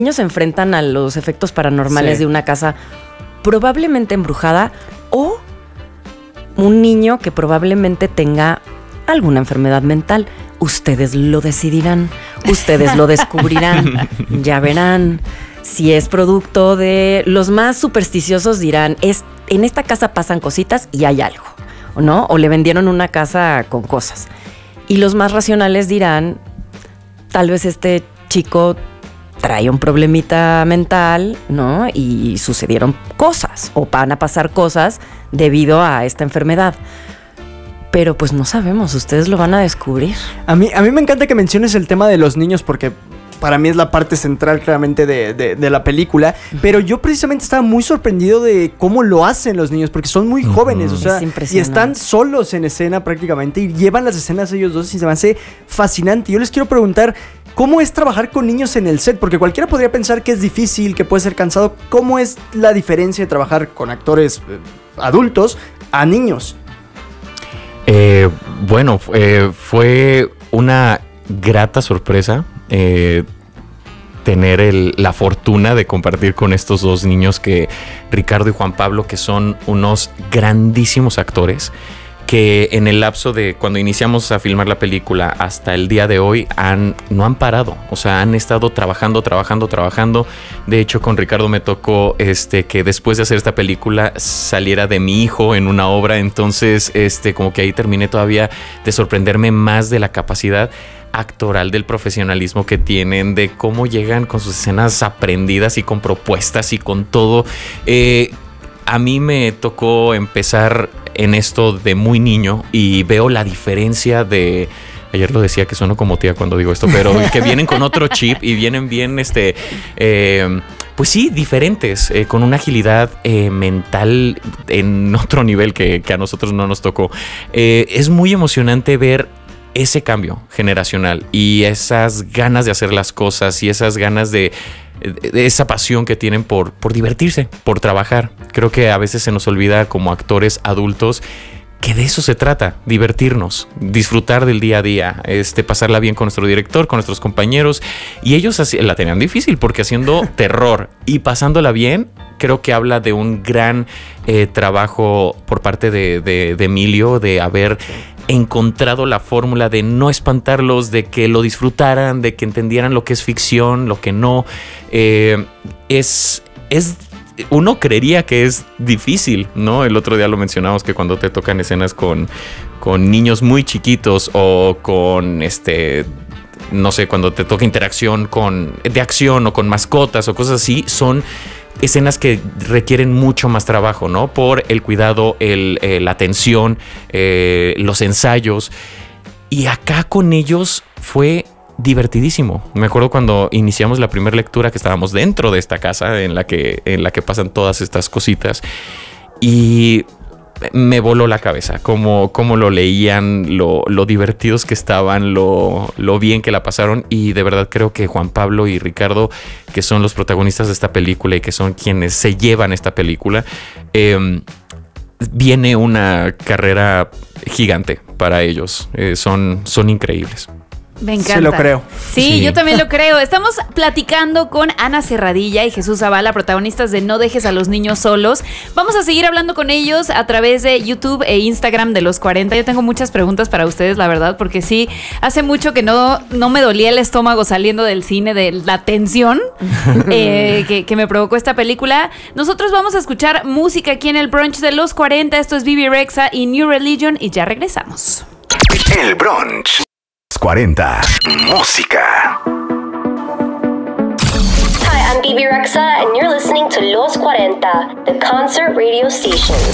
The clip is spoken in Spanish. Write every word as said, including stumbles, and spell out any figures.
niños se enfrentan a los efectos paranormales Sí. de una casa probablemente embrujada o un niño que probablemente tenga alguna enfermedad mental. Ustedes lo decidirán, ustedes lo descubrirán, ya verán. Si es producto de... Los más supersticiosos dirán, es, en esta casa pasan cositas y hay algo, ¿no? O le vendieron una casa con cosas. Y los más racionales dirán, tal vez este chico trae un problemita mental, ¿no? Y sucedieron cosas o van a pasar cosas debido a esta enfermedad. Pero pues no sabemos, ustedes lo van a descubrir. A mí, a mí me encanta que menciones el tema de los niños porque para mí es la parte central claramente de, de, de la película. Pero yo precisamente estaba muy sorprendido de cómo lo hacen los niños porque son muy jóvenes, o sea, y están solos en escena prácticamente y llevan las escenas ellos dos y se me hace fascinante. Yo les quiero preguntar, ¿cómo es trabajar con niños en el set? Porque cualquiera podría pensar que es difícil, que puede ser cansado. ¿Cómo es la diferencia de trabajar con actores eh, adultos a niños? Eh, bueno, eh, fue una grata sorpresa eh, tener el, la fortuna de compartir con estos dos niños, que Ricardo y Juan Pablo, que son unos grandísimos actores, que en el lapso de cuando iniciamos a filmar la película hasta el día de hoy han, no han parado, o sea, han estado trabajando, trabajando, trabajando. De hecho, con Ricardo me tocó este, que después de hacer esta película saliera de mi hijo en una obra, entonces este, como que ahí terminé todavía de sorprenderme más de la capacidad actoral, del profesionalismo que tienen, de cómo llegan con sus escenas aprendidas y con propuestas y con todo. Eh, a mí me tocó empezar en esto de muy niño y veo la diferencia de... Ayer lo decía que sueno como tía cuando digo esto, pero que vienen con otro chip y vienen bien, este, eh, pues sí, diferentes, eh, con una agilidad eh, mental en otro nivel que, que a nosotros no nos tocó. Eh, es muy emocionante ver ese cambio generacional y esas ganas de hacer las cosas y esas ganas de, de esa pasión que tienen por, por divertirse, por trabajar. Creo que a veces se nos olvida como actores adultos que de eso se trata, divertirnos, disfrutar del día a día, este, pasarla bien con nuestro director, con nuestros compañeros. Y ellos así, la tenían difícil porque haciendo terror y pasándola bien, creo que habla de un gran eh, trabajo por parte de, de, de Emilio, de haber encontrado la fórmula de no espantarlos, de que lo disfrutaran, de que entendieran lo que es ficción, lo que no. Eh, es... es Uno creería que es difícil, ¿no? El otro día lo mencionamos, que cuando te tocan escenas con, con niños muy chiquitos o con, este, no sé, cuando te toca interacción con, de acción o con mascotas o cosas así, son escenas que requieren mucho más trabajo, ¿no? Por el cuidado, el, eh, la atención, eh, los ensayos. Y acá con ellos fue divertidísimo. Me acuerdo cuando iniciamos la primera lectura que estábamos dentro de esta casa en la que, en la que pasan todas estas cositas y me voló la cabeza cómo, cómo lo leían, lo, lo divertidos que estaban, lo, lo bien que la pasaron, y de verdad creo que Juan Pablo y Ricardo, que son los protagonistas de esta película y que son quienes se llevan esta película, eh, viene una carrera gigante para ellos. Eh, son, son increíbles. Me encanta. Sí, lo creo. Sí, Sí, yo también lo creo. Estamos platicando con Ana Serradilla y Jesús Zavala, protagonistas de No dejes a los niños solos. Vamos a seguir hablando con ellos a través de YouTube e Instagram de Los cuarenta. Yo tengo muchas preguntas para ustedes, la verdad, porque sí, hace mucho que no, no me dolía el estómago saliendo del cine, de la tensión eh, que, que me provocó esta película. Nosotros vamos a escuchar música aquí en el brunch de Los cuarenta. Esto es Bebe Rexha y New Religion y ya regresamos. El brunch. cuarenta. Música. Hi, I'm Bebe Rexha, and you're listening to Los cuarenta, the concert radio station.